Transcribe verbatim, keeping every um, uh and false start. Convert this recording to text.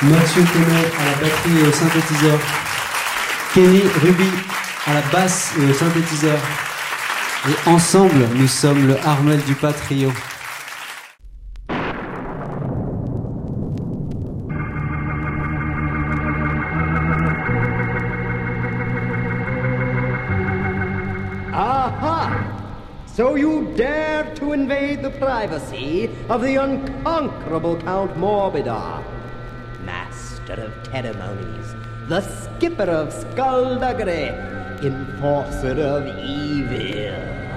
Mathieu Connet à la batterie et au synthétiseur. Kenny Ruby à la basse et au synthétiseur. Et ensemble, nous sommes le Armel Dupas Trio. So you dare to invade the privacy of the unconquerable Count Morbidar, master of ceremonies, the skipper of skullduggery, enforcer of evil.